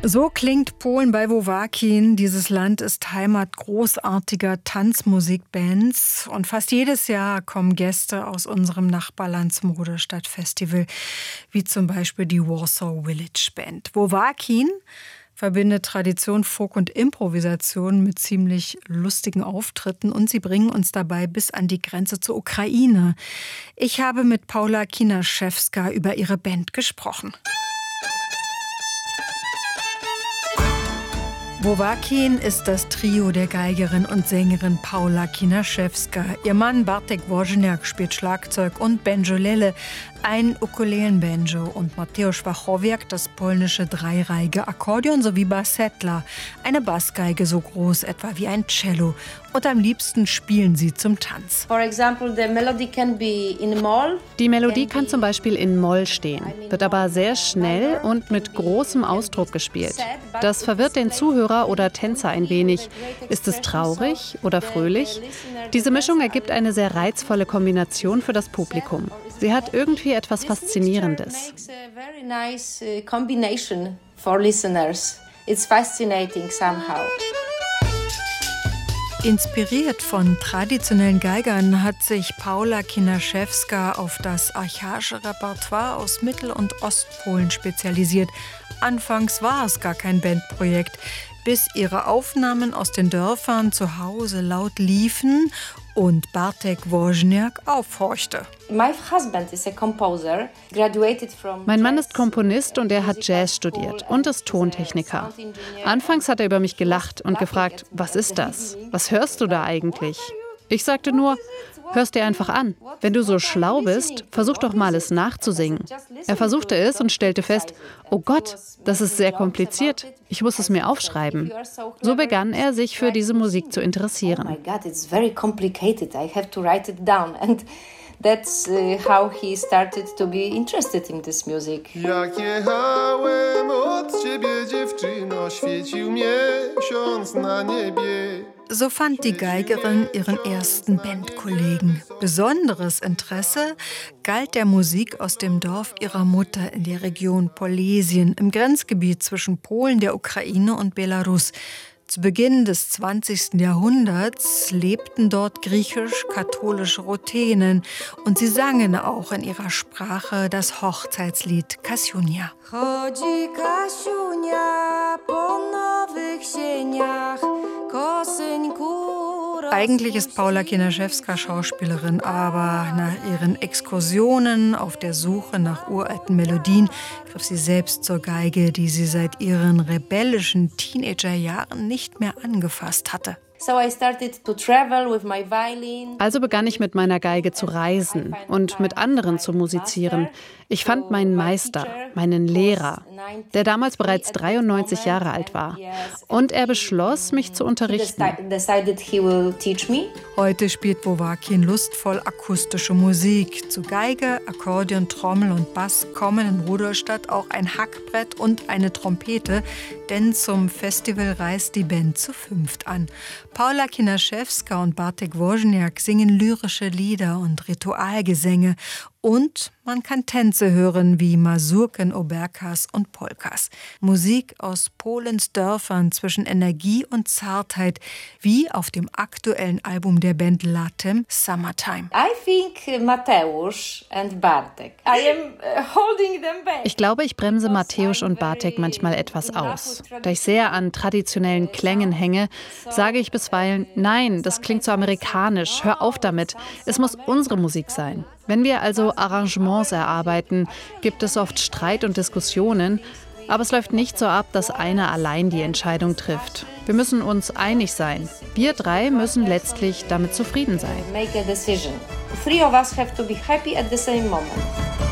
So klingt Polen bei Wołakin. Dieses Land ist Heimat großartiger Tanzmusikbands. Und fast jedes Jahr kommen Gäste aus unserem Nachbarland zum Ruderstadt-Festival, wie zum Beispiel die Warsaw Village Band. Wołakin verbindet Tradition, Folk und Improvisation mit ziemlich lustigen Auftritten und sie bringen uns dabei bis an die Grenze zur Ukraine. Ich habe mit Paula Kinaschewska über ihre Band gesprochen. Wołakin ist das Trio der Geigerin und Sängerin Paula Kinaschewska. Ihr Mann Bartek Wozniak spielt Schlagzeug und Banjolele, ein Ukulelenbanjo, und Mateusz Wachowiak das polnische dreireihige Akkordeon sowie Bassetla, eine Bassgeige so groß etwa wie ein Cello. Und am liebsten spielen sie zum Tanz. Die Melodie kann zum Beispiel in Moll stehen, wird aber sehr schnell und mit großem Ausdruck gespielt. Das verwirrt den Zuhörer oder Tänzer ein wenig. Ist es traurig oder fröhlich? Diese Mischung ergibt eine sehr reizvolle Kombination für das Publikum. Sie hat irgendwie etwas Faszinierendes. Inspiriert von traditionellen Geigern hat sich Paula Kinaschewska auf das archaische Repertoire aus Mittel- und Ostpolen spezialisiert. Anfangs war es gar kein Bandprojekt, bis ihre Aufnahmen aus den Dörfern zu Hause laut liefen und Bartek Wozniak aufhorchte. Mein Mann ist Komponist und er hat Jazz studiert und ist Tontechniker. Anfangs hat er über mich gelacht und gefragt, was ist das? Was hörst du da eigentlich? Ich sagte nur, hörst dir einfach an. Wenn du so schlau bist, versuch doch mal, es nachzusingen. Er versuchte es und stellte fest, oh Gott, das ist sehr kompliziert. Ich muss es mir aufschreiben. So begann er, sich für diese Musik zu interessieren. Oh my God, it's very complicated. I have to write it down. And that's how he started to be interested in this music. Jak jechałem od ciebie, dziewczyno, świecił miesiąc na niebie. So fand die Geigerin ihren ersten Bandkollegen. Besonderes Interesse galt der Musik aus dem Dorf ihrer Mutter in der Region Polesien, im Grenzgebiet zwischen Polen, der Ukraine und Belarus. Zu Beginn des 20. Jahrhunderts lebten dort griechisch-katholische Ruthenen und sie sangen auch in ihrer Sprache das Hochzeitslied Kasiunia. Chodzi Kasiunia po nowych sieniach, kosyń góra. Eigentlich ist Paula Kinaschewska Schauspielerin, aber nach ihren Exkursionen auf der Suche nach uralten Melodien griff sie selbst zur Geige, die sie seit ihren rebellischen Teenagerjahren nicht mehr angefasst hatte. Also begann ich mit meiner Geige zu reisen und mit anderen zu musizieren. Ich fand meinen Meister, meinen Lehrer, der damals bereits 93 Jahre alt war. Und er beschloss, mich zu unterrichten. Heute spielt Wołakin lustvoll akustische Musik. Zu Geige, Akkordeon, Trommel und Bass kommen in Rudolstadt auch ein Hackbrett und eine Trompete, denn zum Festival reist die Band zu 5 an. Paula Kinaschewska und Bartek Wozniak singen lyrische Lieder und Ritualgesänge. Und man kann Tänze hören wie Mazurken, Oberkas und Polkas. Musik aus Polens Dörfern zwischen Energie und Zartheit, wie auf dem aktuellen Album der Band Latem, Summertime. Ich glaube, ich bremse Mateusz und Bartek manchmal etwas aus. Da ich sehr an traditionellen Klängen hänge, sage ich bisweilen, nein, das klingt so amerikanisch, hör auf damit, es muss unsere Musik sein. Wenn wir also Arrangements erarbeiten, gibt es oft Streit und Diskussionen, aber es läuft nicht so ab, dass einer allein die Entscheidung trifft. Wir müssen uns einig sein. Wir 3 müssen letztlich damit zufrieden sein. Make a decision. 3 of us have to be happy at the same moment.